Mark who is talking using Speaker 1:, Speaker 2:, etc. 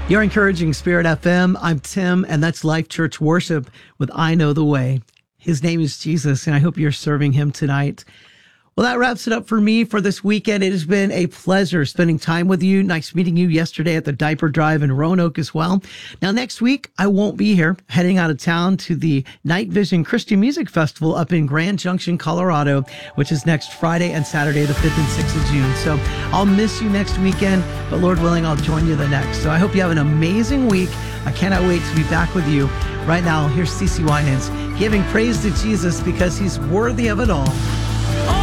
Speaker 1: You're encouraging Spirit FM. I'm Tim, and that's Life Church Worship with I Know the Way. His name is Jesus, and I hope you're serving him tonight. Well, that wraps it up for me for this weekend. It has been a pleasure spending time with you. Nice meeting you yesterday at the Diaper Drive in Roanoke as well. Now, next week, I won't be here, heading out of town to the Night Vision Christian Music Festival up in Grand Junction, Colorado, which is next Friday and Saturday, the 5th and 6th of June. So I'll miss you next weekend, but Lord willing, I'll join you the next. So I hope you have an amazing week. I cannot wait to be back with you. Right now, here's CeCe Winans giving praise to Jesus because he's worthy of it all.